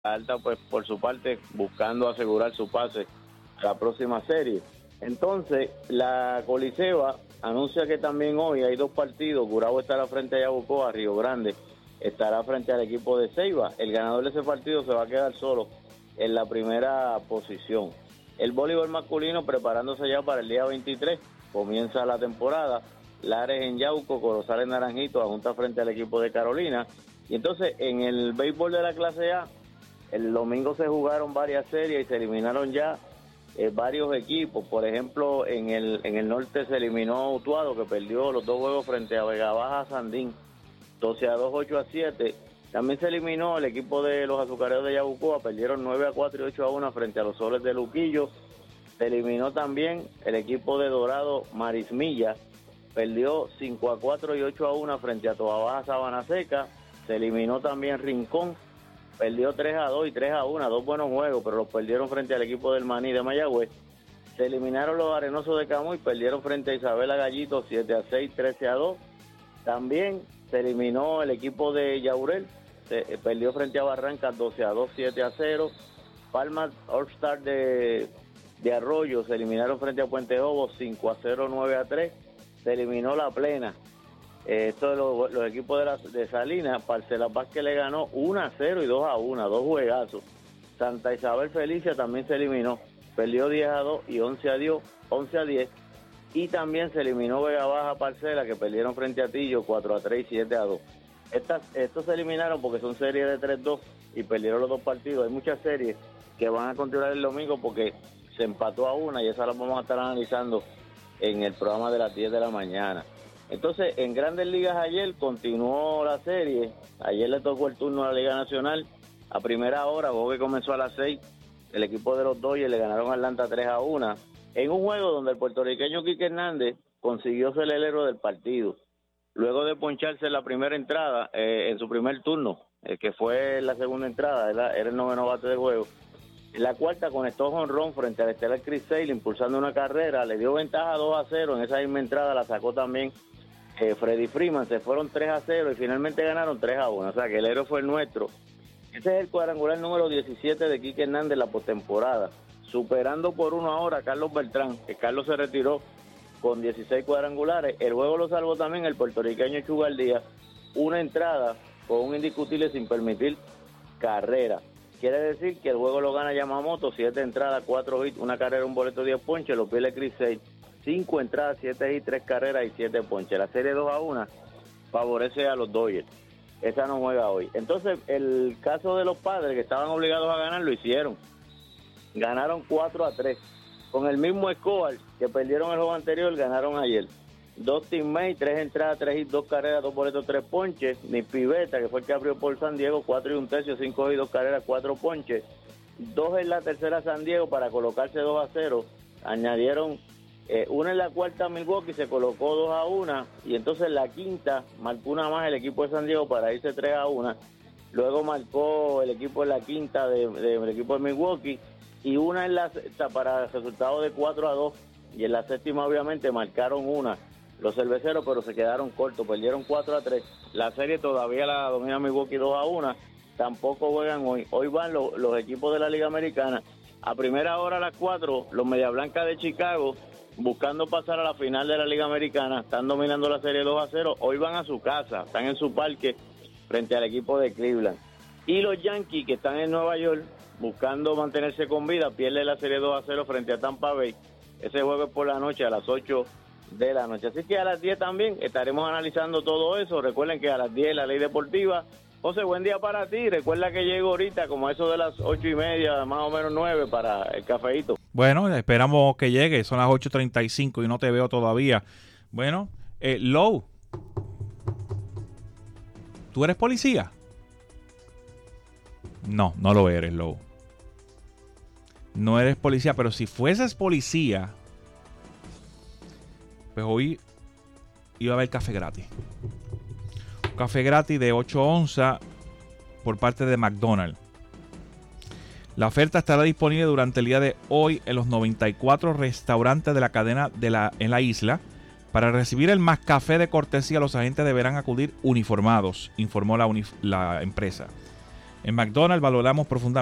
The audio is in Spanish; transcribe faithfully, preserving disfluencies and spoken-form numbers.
Alta, pues por su parte, buscando asegurar su pase a la próxima serie. Entonces, la Coliseba anuncia que también hoy hay dos partidos. Gurabo estará frente a Yabucoa, Río Grande estará frente al equipo de Ceiba. El ganador de ese partido se va a quedar solo en la primera posición. El voleibol masculino preparándose ya para el día veintitrés, comienza la temporada. Lares en Yauco, Corozal en Naranjito, junta frente al equipo de Carolina. Y entonces, en el béisbol de la clase A, el domingo se jugaron varias series y se eliminaron ya eh, varios equipos. Por ejemplo, en el en el norte se eliminó Utuado, que perdió los dos juegos frente a Vega Baja Sandín, doce a dos, ocho a siete. También se eliminó el equipo de los Azucareros de Yabucoa, perdieron nueve a cuatro y ocho a uno frente a los Soles de Luquillo. Se eliminó también el equipo de Dorado Marismilla, perdió cinco a cuatro y ocho a uno frente a Toa Baja Sabana Seca. Se eliminó también Rincón, perdió tres a dos y tres a uno, dos buenos juegos, pero los perdieron frente al equipo del Maní de Mayagüez. Se eliminaron los Arenosos de Camuy, perdieron frente a Isabela Gallito siete a seis, trece a dos. También se eliminó el equipo de Yaurel, se, eh, perdió frente a Barrancas doce a dos, siete a cero. Palmas All Star de, de Arroyo se eliminaron frente a Puente Jobo cinco a cero, nueve a tres. Se eliminó La Plena. Eh, esto de los, los equipos de, la, de Salinas, Parcelas Vázquez le ganó uno a cero y dos a uno, dos juegazos. Santa Isabel Felicia también se eliminó, perdió diez a dos y once a diez. Y también se eliminó Vega Baja Parcela, que perdieron frente a Tillo cuatro a tres y siete a dos. Estas, estos se eliminaron porque son series de tres dos y perdieron los dos partidos. Hay muchas series que van a continuar el domingo porque se empató a una y esas las vamos a estar analizando en el programa de las diez de la mañana. Entonces, en Grandes Ligas ayer continuó la serie. Ayer le tocó el turno a la Liga Nacional a primera hora, juego que comenzó a las seis. El equipo de los Dodgers le ganaron a Atlanta tres a uno. En un juego donde el puertorriqueño Quique Hernández consiguió ser el héroe del partido. Luego de poncharse en la primera entrada, eh, en su primer turno, eh, que fue la segunda entrada, era, era el noveno bate del juego. En la cuarta conectó jonrón frente al estelar Chris Sale, impulsando una carrera, le dio ventaja dos a cero. En esa misma entrada la sacó también eh, Freddy Freeman, se fueron tres a cero y finalmente ganaron tres a uno. O sea que el héroe fue el nuestro. Ese es el cuadrangular número diecisiete de Quique Hernández en la postemporada, superando por uno ahora a Carlos Beltrán, que Carlos se retiró con dieciséis cuadrangulares. El juego lo salvó también el puertorriqueño Chugal Díaz, una entrada con un indiscutible sin permitir carrera. Quiere decir que el juego lo gana Yamamoto, siete entradas, cuatro hits, una carrera, un boleto, diez ponches, lo pierde Chris Sale, cinco entradas, siete hits, tres carreras y siete ponches. La serie dos a uno favorece a los Dodgers. Esa no juega hoy. Entonces, el caso de los Padres, que estaban obligados a ganar, lo hicieron. Ganaron cuatro a tres. Con el mismo Escobar, que perdieron el juego anterior, ganaron ayer. Dos teammates, tres entradas, tres hits, dos carreras, dos boletos, tres ponches. Ni Piveta, que fue el que abrió por San Diego, cuatro y un tercio, cinco hits, dos carreras, cuatro ponches. Dos en la tercera San Diego para colocarse dos a cero. Añadieron eh, una en la cuarta Milwaukee, se colocó dos a uno. Y entonces en la quinta marcó una más el equipo de San Diego para irse tres a uno. Luego marcó el equipo en la quinta del de, de, equipo de Milwaukee. Y una en la sexta para el resultado de cuatro a dos. Y en la séptima obviamente marcaron una los cerveceros, pero se quedaron cortos, perdieron cuatro a tres. La serie todavía la domina Milwaukee dos a uno. Tampoco juegan hoy. Hoy van los, los equipos de la Liga Americana. A primera hora a las cuatro, los Media Blancas de Chicago, buscando pasar a la final de la Liga Americana, están dominando la serie dos a cero. Hoy van a su casa, están en su parque frente al equipo de Cleveland. Y los Yankees, que están en Nueva York, buscando mantenerse con vida, pierde la serie dos a cero frente a Tampa Bay. Ese juego es por la noche, a las ocho de la noche. Así que a las diez también estaremos analizando todo eso. Recuerden que a las diez la Ley Deportiva. José, buen día para ti. Recuerda que llego ahorita como eso de las ocho y media, más o menos nueve, para el cafeíto. Bueno, esperamos que llegue. Son las ocho treinta y cinco y no te veo todavía. Bueno, eh, Low, ¿tú eres policía? No, no lo eres, Low. No eres policía, pero si fueses policía, pues hoy iba a haber café gratis. Un café gratis de ocho onzas por parte de McDonald's. La oferta estará disponible durante el día de hoy en los noventa y cuatro restaurantes de la cadena de la, en la isla. Para recibir el McCafé de cortesía, los agentes deberán acudir uniformados, informó la, unif- la empresa. En McDonald's valoramos profundamente